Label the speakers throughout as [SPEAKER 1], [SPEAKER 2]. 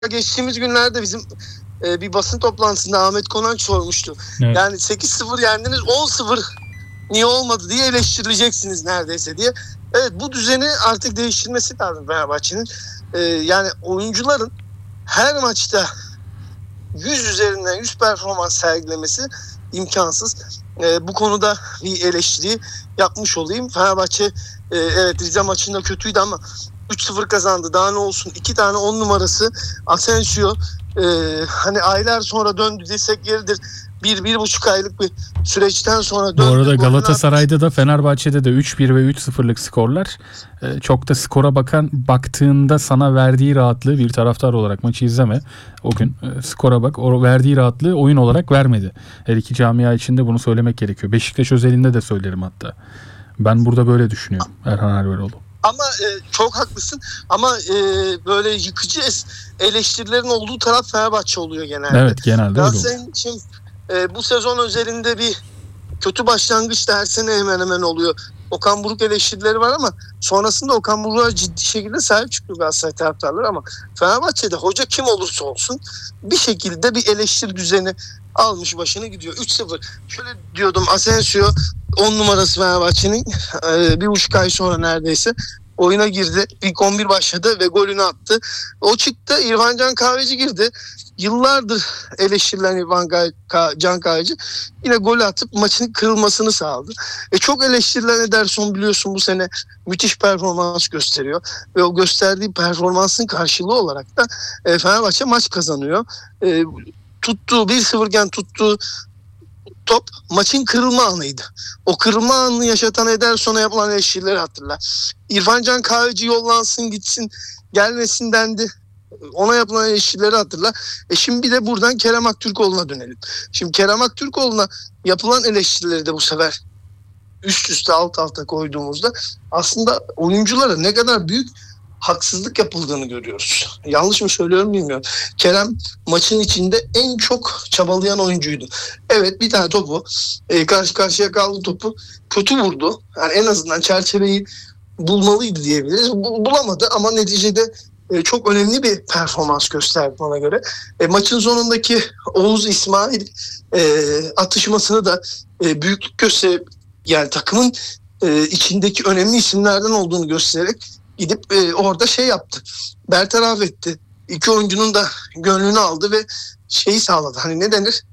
[SPEAKER 1] geçtiğimiz günlerde bizim bir basın toplantısında Ahmet Konanç sormuştu.
[SPEAKER 2] Evet.
[SPEAKER 1] Yani 8-0 yendiniz, 10-0 niye olmadı diye eleştirileceksiniz neredeyse diye. Evet, bu düzeni artık değiştirmesi lazım Fenerbahçe'nin. Yani oyuncuların her maçta 100 üzerinden 100 performans sergilemesi imkansız. Bu konuda bir eleştiri yapmış olayım. Fenerbahçe evet Rize maçında kötüydü ama 3-0 kazandı. Daha ne olsun? 2 tane 10 numarası Asensio hani aylar sonra döndü desek yeridir. 1-1,5 aylık bir süreçten sonra döndü.
[SPEAKER 2] Bu arada Galatasaray'da da Fenerbahçe'de de 3-1 ve 3-0'lık skorlar. Çok da skora baktığında sana verdiği rahatlığı, bir taraftar olarak maçı izleme. O gün skora bak. O verdiği rahatlığı oyun olarak vermedi. Her iki camia içinde bunu söylemek gerekiyor. Beşiktaş özelinde de söylerim hatta. Ben burada böyle düşünüyorum Erhan Alveroğlu.
[SPEAKER 1] Ama çok haklısın. Ama böyle yıkıcı eleştirilerin olduğu taraf Fenerbahçe oluyor genelde.
[SPEAKER 2] Evet, genelde öyle oluyor.
[SPEAKER 1] Için bu sezon özelinde bir kötü başlangıç da her sene hemen hemen oluyor. Okan Buruk eleştirileri var ama sonrasında Okan Buruk'a ciddi şekilde sahip çıkıyor Galatasaray taraftarları, ama Fenerbahçe'de hoca kim olursa olsun bir şekilde bir eleştiri düzeni almış başını gidiyor. 3-0. Şöyle diyordum, Asensio 10 numarası Fenerbahçe'nin 1,5 ay sonra neredeyse oyuna girdi. İlk 11 başladı ve golünü attı. O çıktı. İrfan Can Kahveci girdi. Yıllardır eleştirilen Can Kahveci yine gol atıp maçın kırılmasını sağladı. Çok eleştirilen Ederson biliyorsun bu sene müthiş performans gösteriyor. Ve o gösterdiği performansın karşılığı olarak da Fenerbahçe maç kazanıyor. Tuttuğu 1-0 iken tuttuğu top maçın kırılma anıydı. O kırılma anını yaşatan Ederson'a yapılan eleştirileri hatırla. İrfan Can Kahveci yollansın gitsin gelmesin dendi. Ona yapılan eleştirileri hatırla. Şimdi bir de buradan Kerem Aktürkoğlu'na dönelim. Şimdi Kerem Aktürkoğlu'na yapılan eleştirileri de bu sefer üst üste alt alta koyduğumuzda aslında oyunculara ne kadar büyük haksızlık yapıldığını görüyoruz. Yanlış mı söylüyorum bilmiyorum. Kerem maçın içinde en çok çabalayan oyuncuydu. Evet, bir tane topu karşı karşıya kaldı, topu kötü vurdu. Yani en azından çerçeveyi bulmalıydı diyebiliriz. Bulamadı ama neticede çok önemli bir performans gösterdi bana göre. Maçın sonundaki Oğuz İsmail atışmasını da büyüklük gösterip, yani takımın içindeki önemli isimlerden olduğunu göstererek gidip orada şey yaptı. Bertaraf etti. İki oyuncunun da gönlünü aldı ve şeyi sağladı. Hani ne denir?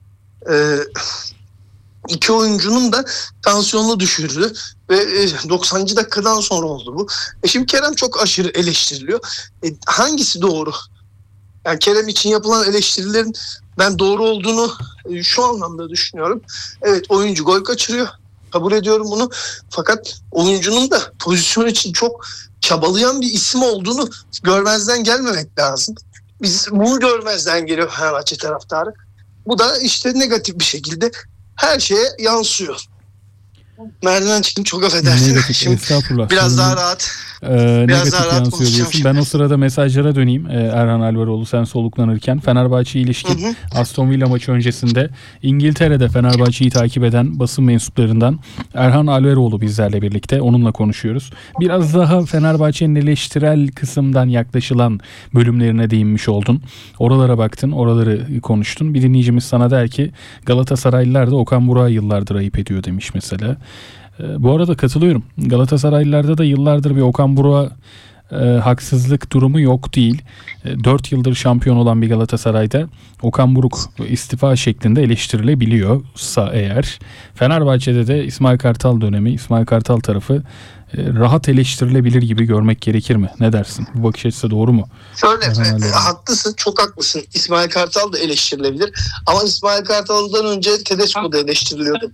[SPEAKER 1] İki oyuncunun da tansiyonunu düşürdü ve 90. dakikadan sonra oldu bu. Şimdi Kerem çok aşırı eleştiriliyor. Hangisi doğru? Yani Kerem için yapılan eleştirilerin ben doğru olduğunu şu anlamda düşünüyorum. Evet, oyuncu gol kaçırıyor. Kabul ediyorum bunu. Fakat oyuncunun da pozisyon için çok çabalayan bir isim olduğunu görmezden gelmemek lazım. Biz bunu görmezden geliyor Fenerbahçe taraftarı. Bu da işte negatif bir şekilde her şeye yansıyor. Merdiven çıktım, çok affedersin.
[SPEAKER 2] Negatif,
[SPEAKER 1] Şimdi
[SPEAKER 2] estağfurullah.
[SPEAKER 1] biraz daha rahat.
[SPEAKER 2] Negatif yansıyor diyorsun. Ben o sırada mesajlara döneyim. Erhan Alveroğlu sen soluklanırken. Fenerbahçe ilişkin Aston Villa maçı öncesinde İngiltere'de Fenerbahçe'yi takip eden basın mensuplarından Erhan Alveroğlu bizlerle birlikte. Onunla konuşuyoruz. Biraz daha Fenerbahçe'nin eleştirel kısımdan yaklaşılan bölümlerine değinmiş oldun. Oralara baktın, oraları konuştun. Bir dinleyicimiz sana der ki Galatasaraylılar da Okan Buruk'a yıllardır ayıp ediyor demiş mesela. Bu arada katılıyorum. Galatasaraylılarda da yıllardır bir Okan Buruk'a haksızlık durumu yok değil. 4 yıldır şampiyon olan bir Galatasaray'da Okan Buruk istifa şeklinde eleştirilebiliyorsa eğer, Fenerbahçe'de de İsmail Kartal dönemi, İsmail Kartal tarafı rahat eleştirilebilir gibi görmek gerekir mi? Ne dersin? Bu bakış açısı doğru mu?
[SPEAKER 1] Şöyle, haklısın, çok haklısın. İsmail Kartal da eleştirilebilir. Ama İsmail Kartal'dan önce Tedesco da eleştiriliyordu.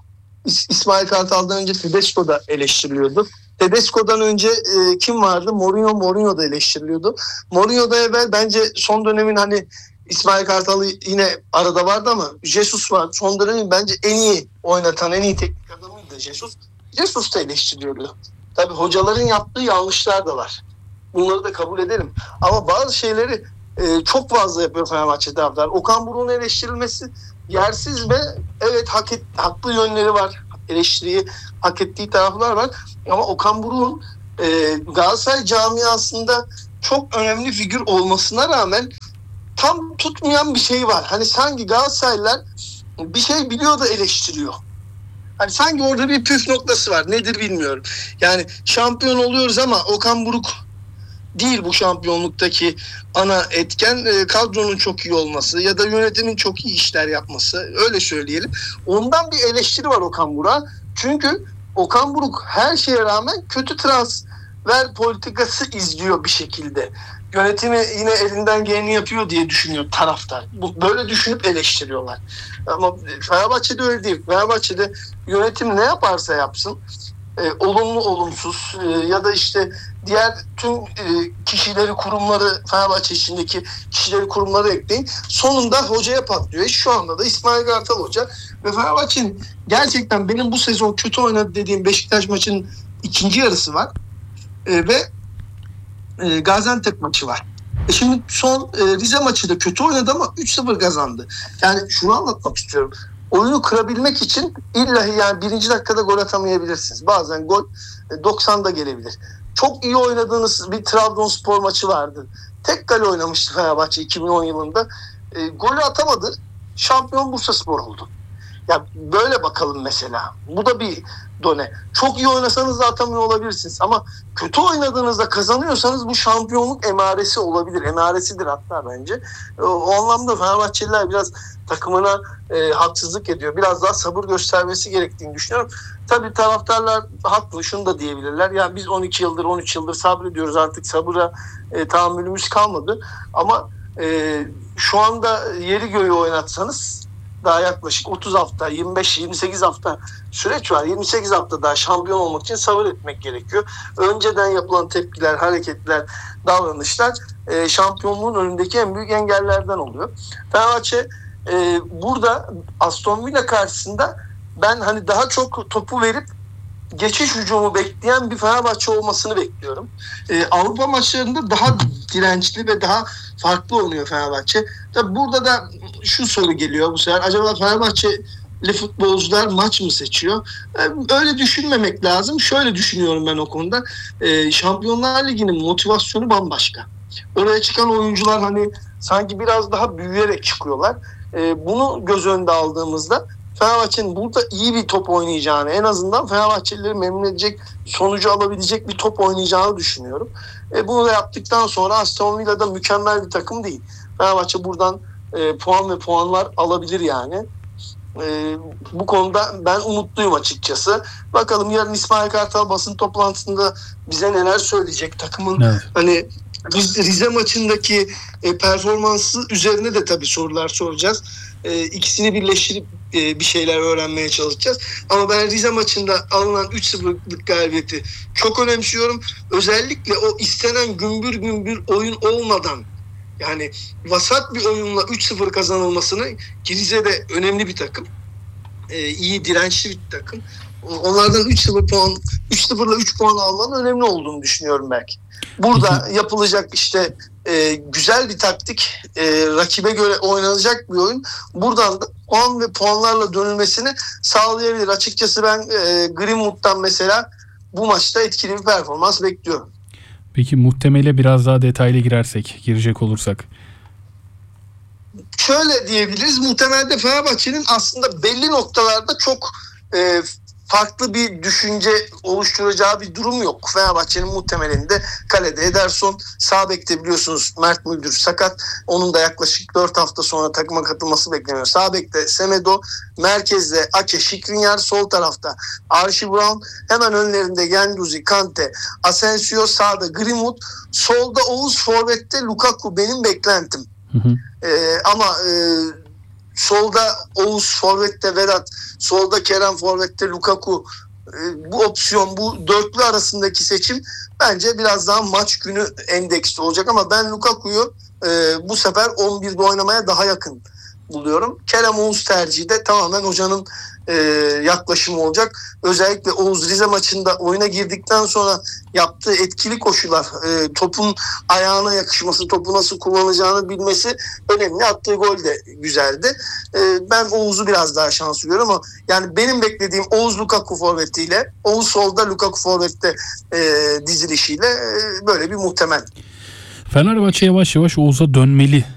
[SPEAKER 1] İsmail Kartal'dan önce Tedesco da eleştiriliyordu. Tedesco'dan önce kim vardı? Mourinho da eleştiriliyordu. Mourinho'da evvel bence son dönemin hani İsmail Kartal'ı yine arada vardı ama Jesus var. Son dönemin bence en iyi oynatan, en iyi teknik adamıydı Jesus. Jesus da eleştiriliyordu. Tabii hocaların yaptığı yanlışlar da var. Bunları da kabul edelim. Ama bazı şeyleri çok fazla yapıyor Fenerbahçe taraftar. Okan Buruk'un eleştirilmesi yersiz ve evet haklı yönleri var. Eleştiriyi hak ettiği taraflar var. Ama Okan Buruk'un Galatasaray camiasında çok önemli figür olmasına rağmen tam tutmayan bir şey var. Hani sanki Galatasaraylılar bir şey biliyor da eleştiriyor. Hani sanki orada bir püf noktası var. Nedir bilmiyorum. Yani şampiyon oluyoruz ama Okan Buruk değil bu şampiyonluktaki ana etken. Kadronun çok iyi olması ya da yönetimin çok iyi işler yapması, öyle söyleyelim. Ondan bir eleştiri var Okan Buruk'a. Çünkü Okan Buruk her şeye rağmen kötü transfer politikası izliyor bir şekilde. Yönetimi yine elinden geleni yapıyor diye düşünüyor taraftar. Böyle düşünüp eleştiriyorlar. Ama Fenerbahçe'de öyle değil. Fenerbahçe'de yönetim ne yaparsa yapsın, olumlu olumsuz ya da işte diğer tüm kişileri, kurumları, Fenerbahçe içindeki kişileri, kurumları ekleyin. Sonunda hocaya patlıyor. Şu anda da İsmail Kartal Hoca ve Fenerbahçe'nin gerçekten benim bu sezon kötü oynadı dediğim Beşiktaş maçının ikinci yarısı var. Ve Gaziantep maçı var. Şimdi son Rize maçı da kötü oynadı ama 3-0 kazandı. Yani şunu anlatmak istiyorum. Oyunu kırabilmek için illahi yani birinci dakikada gol atamayabilirsiniz. Bazen gol 90'da gelebilir. Çok iyi oynadığınız bir Trabzonspor maçı vardı. Tek kale oynamıştı Fenerbahçe 2010 yılında. Golü atamadı. Şampiyon Bursaspor oldu. Ya böyle bakalım mesela. Bu da bir done. Çok iyi oynasanız da atamıyor olabilirsiniz. Ama kötü oynadığınızda kazanıyorsanız bu şampiyonluk emaresi olabilir. Emaresidir hatta bence. O anlamda Fenerbahçeliler biraz takımına haksızlık ediyor. Biraz daha sabır göstermesi gerektiğini düşünüyorum. Tabii taraftarlar haklı. Şunu da diyebilirler. Ya biz 12 yıldır 13 yıldır sabrediyoruz. Artık sabıra tahammülümüz kalmadı. Ama şu anda yeri göğü oynatsanız daha yaklaşık 30 hafta, 25-28 hafta süreç var. 28 hafta daha şampiyon olmak için sabır etmek gerekiyor. Önceden yapılan tepkiler, hareketler, davranışlar şampiyonluğun önündeki en büyük engellerden oluyor. Fenerbahçe burada Aston Villa karşısında ben hani daha çok topu verip geçiş hücumu bekleyen bir Fenerbahçe olmasını bekliyorum. Avrupa maçlarında daha dirençli ve daha farklı oynuyor Fenerbahçe. Tabii burada da şu soru geliyor bu sefer. Acaba Fenerbahçeli futbolcular maç mı seçiyor? Öyle düşünmemek lazım. Şöyle düşünüyorum ben o konuda. Şampiyonlar Ligi'nin motivasyonu bambaşka. Oraya çıkan oyuncular hani sanki biraz daha büyüyerek çıkıyorlar. Bunu göz önünde aldığımızda Fenerbahçe'nin burada iyi bir top oynayacağını, en azından Fenerbahçelileri memnun edecek, sonucu alabilecek bir top oynayacağını düşünüyorum. Bunu da yaptıktan sonra Aston Villa'da mükemmel bir takım değil. Fenerbahçe buradan puan ve puanlar alabilir yani. Bu konuda ben umutluyum açıkçası. Bakalım yarın İsmail Kartal basın toplantısında bize neler söyleyecek takımın. Evet. Hani Rize maçındaki performansı üzerine de tabii sorular soracağız. İkisini birleştirip bir şeyler öğrenmeye çalışacağız. Ama ben Rize maçında alınan 3-0'lık galibiyeti çok önemsiyorum. Özellikle o istenen gümbür gümbür oyun olmadan, yani vasat bir oyunla 3-0 kazanılmasını, ki Rize de önemli bir takım. İyi, dirençli bir takım. Onlardan 3-0'la 3 puan almanın önemli olduğunu düşünüyorum belki. Burada yapılacak işte güzel bir taktik, rakibe göre oynanacak bir oyun. Buradan da puan ve puanlarla dönülmesini sağlayabilir. Açıkçası ben Greenwood'dan mesela bu maçta etkili bir performans bekliyorum.
[SPEAKER 2] Peki muhtemele biraz daha detaylı girecek olursak.
[SPEAKER 1] Şöyle diyebiliriz. Muhtemelde Fenerbahçe'nin aslında belli noktalarda çok farklı bir düşünce oluşturacağı bir durum yok. Fenerbahçe'nin muhtemelinde kalede Ederson, sağ bekte biliyorsunuz Mert Müldür sakat. Onun da yaklaşık 4 hafta sonra takıma katılması bekleniyor. Sağ bekte Semedo, merkezde Ake, Skriniar, sol tarafta Archie Brown, hemen önlerinde Guendouzi, Kante, Asensio, sağda Greenwood, solda Oğuz, forvette Lukaku benim beklentim. Ama solda Oğuz, forvette Vedat, solda Kerem, forvette Lukaku, bu opsiyon, bu dörtlü arasındaki seçim bence biraz daha maç günü endeksli olacak ama ben Lukaku'yu bu sefer 11'de oynamaya daha yakın buluyorum. Kerem Oğuz tercihi de tamamen hocanın yaklaşımı olacak. Özellikle Oğuz Rize maçında oyuna girdikten sonra yaptığı etkili koşular, topun ayağına yakışması, topu nasıl kullanacağını bilmesi önemli. Attığı gol de güzeldi. Ben Oğuz'u biraz daha şanslı görüyorum ama yani benim beklediğim Oğuz Lukaku forvetiyle, Oğuz solda Lukaku forvette dizilişiyle böyle bir muhtemel.
[SPEAKER 2] Fenerbahçe yavaş yavaş Oğuz'a dönmeli